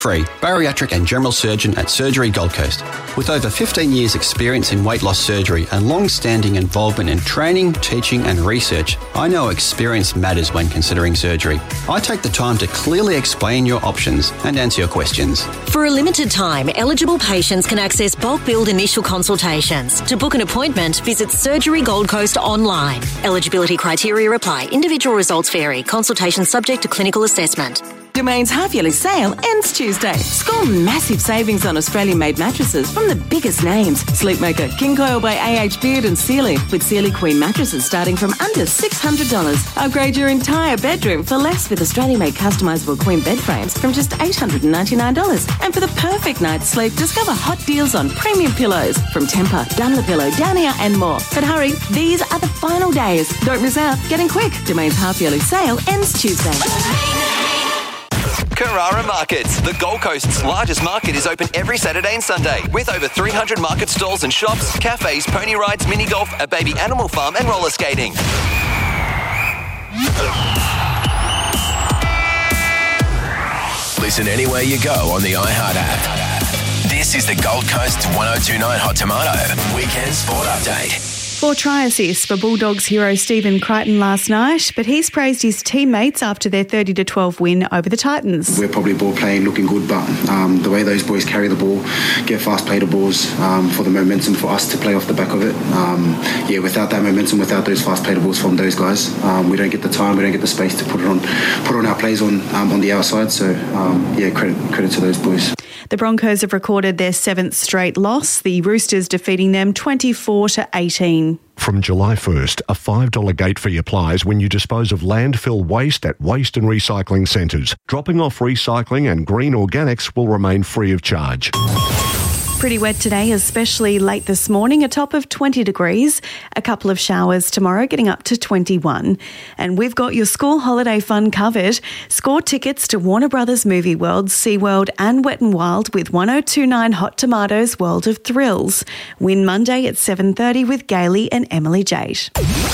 Free, bariatric and general surgeon at Surgery Gold Coast. With over 15 years experience in weight loss surgery and long-standing involvement in training, teaching and research, I know experience matters when considering surgery. I take the time to clearly explain your options and answer your questions. For a limited time, eligible patients can access bulk billed initial consultations. To book an appointment, visit Surgery Gold Coast online. Eligibility criteria apply. Individual results vary. Consultation subject to clinical assessment. Domain's half-yearly sale ends Tuesday. Score massive savings on Australian-made mattresses from the biggest names. Sleepmaker, King Coil by AH Beard and Sealy, with Sealy Queen mattresses starting from under $600. Upgrade your entire bedroom for less with Australian-made customisable Queen bed frames from just $899. And for the perfect night's sleep, discover hot deals on premium pillows from Tempur, Dunlopillow, Downier and more. But hurry, these are the final days. Don't miss out. Get in quick. Domain's half-yearly sale ends Tuesday. Carrara Markets. The Gold Coast's largest market is open every Saturday and Sunday with over 300 market stalls and shops, cafes, pony rides, mini golf, a baby animal farm and roller skating. Listen anywhere you go on the iHeart app. This is the Gold Coast's 1029 Hot Tomato Weekend Sport Update. 4 try assists for Bulldogs hero Stephen Crichton last night, but he's praised his teammates after their 30-12 win over the Titans. We're probably ball playing, looking good, but the way those boys carry the ball, get fast play the balls, for the momentum for us to play off the back of it. Without that momentum, without those fast play the balls from those guys, we don't get the time, we don't get the space to put on our plays on the outside. So credit to those boys. The Broncos have recorded their 7th straight loss, the Roosters defeating them 24-18. From July 1st, a $5 gate fee applies when you dispose of landfill waste at waste and recycling centres. Dropping off recycling and green organics will remain free of charge. Pretty wet today, especially late this morning, a top of 20 degrees. A couple of showers tomorrow, getting up to 21. And we've got your school holiday fun covered. Score tickets to Warner Brothers Movie World, SeaWorld and Wet n Wild with 1029 Hot Tomatoes World of Thrills. Win Monday at 7:30 with Gailey and Emily Jade.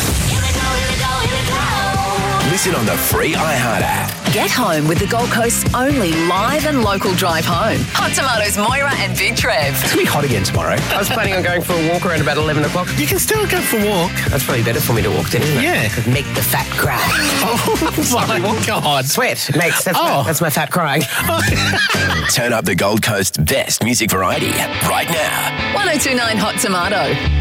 Listen on the free iHeart app. Get home with the Gold Coast's only live and local drive home. Hot Tomatoes, Moira and Big Trev. It's going to be hot again tomorrow. I was planning on going for a walk around about 11 o'clock. You can still go for a walk. That's probably better for me to walk then, isn't it? Yeah. Could make the fat cry. Oh, my God. Sweat makes, that's my fat crying. Turn up the Gold Coast's best music variety right now. 1029 Hot Tomato.